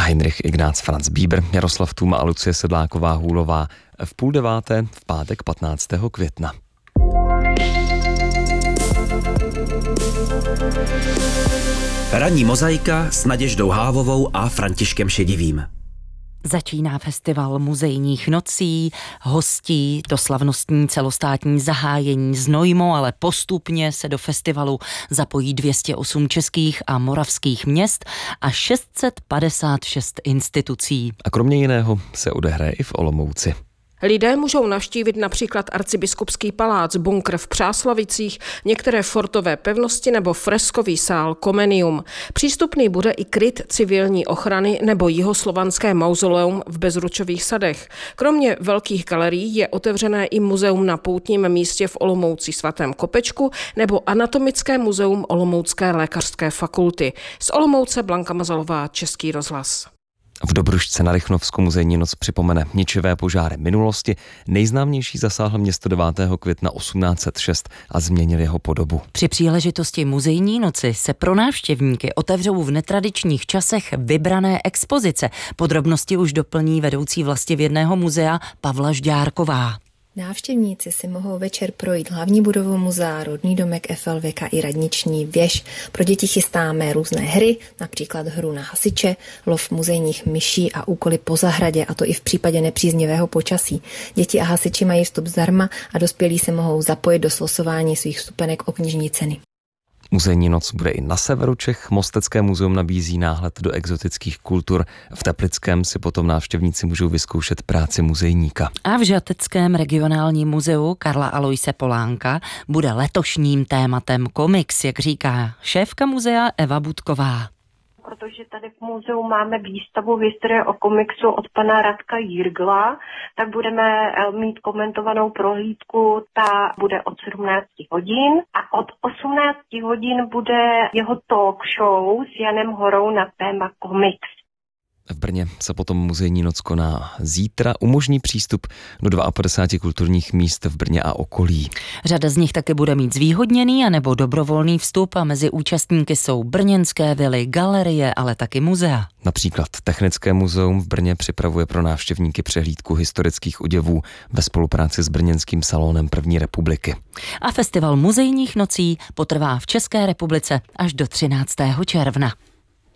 Heinrich Ignác Franz Bieber, Jaroslav Tůma a Lucie Sedláková-Hůlová v 8:30 v pátek 15. května. Ranní mozaika s Naděždou Hávovou a Františkem Šedivým. Začíná festival muzejních nocí, hostí to slavnostní celostátní zahájení Znojmo, ale postupně se do festivalu zapojí 208 českých a moravských měst a 656 institucí. A kromě jiného se odehraje i v Olomouci. Lidé můžou navštívit například arcibiskupský palác, bunkr v Přáslavicích, některé fortové pevnosti nebo freskový sál Komenium. Přístupný bude i kryt civilní ochrany nebo jihoslovanské mauzoleum v Bezručových sadech. Kromě velkých galerií je otevřené i muzeum na poutním místě v Olomouci svatém Kopečku nebo anatomické muzeum Olomoucké lékařské fakulty. Z Olomouce Blanka Mazalová, Český rozhlas. V Dobrušce na Rychnovsku muzejní noc připomene ničivé požáry minulosti. Nejznámější zasáhl město 9. května 1806 a změnil jeho podobu. Při příležitosti muzejní noci se pro návštěvníky otevřou v netradičních časech vybrané expozice. Podrobnosti už doplní vedoucí vlastivědného muzea Pavla Žďárková. Návštěvníci si mohou večer projít hlavní budovou muzea, rodný domek FLVK i radniční věž. Pro děti chystáme různé hry, například hru na hasiče, lov muzejních myší a úkoly po zahradě, a to i v případě nepříznivého počasí. Děti a hasiči mají vstup zdarma a dospělí se mohou zapojit do slosování svých vstupenek o knižní ceny. Muzejní noc bude i na severu Čech. Mostecké muzeum nabízí náhled do exotických kultur. V Teplickém si potom návštěvníci můžou vyzkoušet práci muzejníka. A v Žateckém regionálním muzeu Karla Aloise Polánka bude letošním tématem komiks, jak říká šéfka muzea Eva Budková. Protože tady v muzeu máme výstavu v historii o komiksu od pana Radka Jirgla, tak budeme mít komentovanou prohlídku, ta bude od 17 hodin a od 18 hodin bude jeho talk show s Janem Horou na téma komiks. V Brně se potom muzejní noc koná zítra, umožní přístup do 52 kulturních míst v Brně a okolí. Řada z nich taky bude mít zvýhodněný anebo dobrovolný vstup a mezi účastníky jsou brněnské vily, galerie, ale taky muzea. Například Technické muzeum v Brně připravuje pro návštěvníky přehlídku historických oděvů ve spolupráci s brněnským salónem První republiky. A festival muzejních nocí potrvá v České republice až do 13. června.